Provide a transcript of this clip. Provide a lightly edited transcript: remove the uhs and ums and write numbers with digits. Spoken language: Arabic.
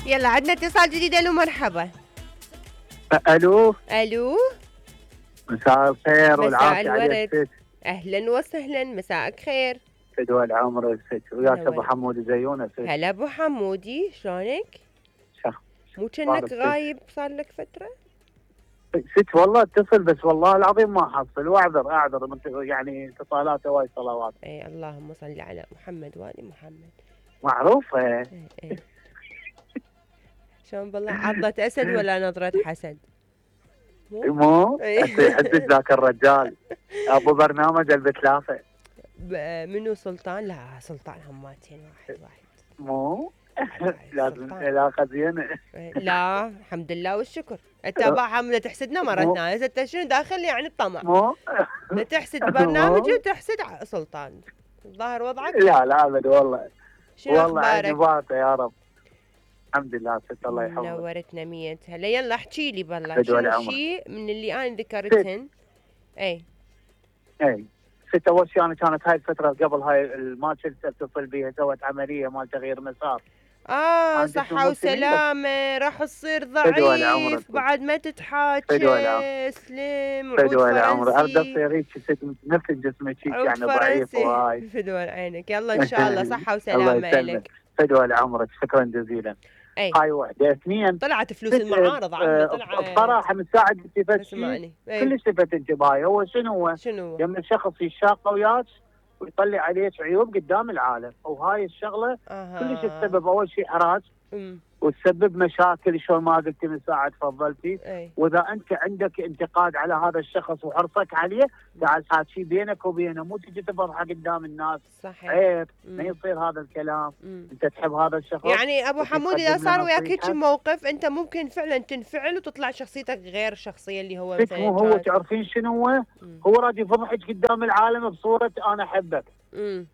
يلا عندنا اتصال جديد. الو مرحبا. الو، الو مساء الخير مساء والعافيه على الورد. الست. اهلا وسهلا، مساءك خير. فدوى العمر الست وياك ابو منورة. حمود زيونه ست. هلا ابو حمودي، شلونك؟ شخ مو بارك كأنك ست. غايب صار لك فترة؟ ست والله اتصل بس والله العظيم ما حصل، واعذر يعني اتصالاته وايد صلوات. اي اللهم صل على محمد وآل محمد. معروفه. اي شلون بالله، عضة اسد ولا نظرة حسد؟ مو إي. يحسك ذاك الرجال ابو برنامج البتلافه. منو سلطان؟ لا سلطان هماتين واحد. مو لا، لازم سلطان. علاقه زينه. لا الحمد لله والشكر. انت ابا حمله تحسدنا مرة مو ثانية، انت شنو داخل يعني الطمع؟ مو لا تحسد برنامجي مو وتحسد سلطان. الظاهر وضعك. لا ابد والله. شنو والله عيني اخبارك؟ باطه يا رب. الحمد لله ست الله يحفظك. منورتنا مية هلا. يلا احكي لي بالله، فدوى شنو العمر الشيء من اللي انا ست. ذكرتهن؟ اي اي ست، اول شيء انا كانت هاي الفتره قبل هاي ما كنت اتصل بيها، سوت عمليه مال تغيير مسار. انا قلت صحة امور سنين بس. وسلامة، راح تصير فدوى العمر ضعيف ست. بعد ما فدوى العمر. تتحاكى. سلم عود فدوى العمر ارد فرنسي. اصير هيك ست نفس جسمك هيك عود يعني ضعيف فرنسي. وهاي. فدوى عينك. يلا ان شاء الله صحة الله وسلامة يسلمك. الك. فدوى العمر شكرا جزيلا. اي هاي واحده. اثنين طلعت فلوس ست. المعارض عمي، طلعت. بصراحه من ساعه التفت شيء اسمعني. اي كلش لفت انتباهي. هو شنو هو؟ شنو هو؟ لما الشخص يشاق وياك ويطلع عليك عيوب قدام العالم، وهاي الشغله كلش تسبب اول شيء حراج وتسبب مشاكل شلون ما قلتي من ساعه تفضلتي. اي واذا انت عندك انتقاد على هذا الشخص وحرصك عليه، تعال حاكي بينك وبينه، مو تجي تفضحه قدام الناس. صحيح. عيب، ما يصير هذا الكلام. انت تحب هذا الشخص يعني ابو حمود اذا وتقدم له صار وياك هيك نصيحه. موقف انت ممكن فعلا تنفعل وتطلع شخصيتك غير الشخصيه اللي هو ست، مثلا مو هو كانت. تعرفين شنو هو؟ هو راضي يفضحك قدام العالم بصوره انا احبك.